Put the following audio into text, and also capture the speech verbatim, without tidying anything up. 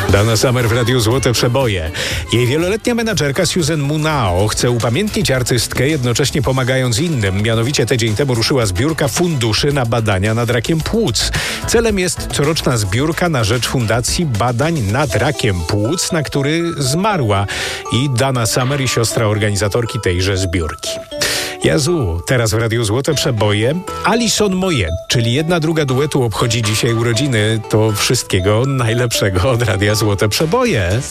Dana Summer w Radiu Złote Przeboje. Jej wieloletnia menadżerka Susan Munao chce upamiętnić artystkę, jednocześnie pomagając innym. Mianowicie tydzień temu ruszyła zbiórka funduszy na badania nad rakiem płuc. Celem jest coroczna zbiórka na rzecz Fundacji Badań nad Rakiem Płuc, na który zmarła i Dana Summer i siostra organizatorki tejże zbiórki. Jezu, teraz w Radiu Złote Przeboje Alison Moyet, czyli jedna druga duetu obchodzi dzisiaj urodziny. To wszystkiego najlepszego od Radia Złote Przeboje.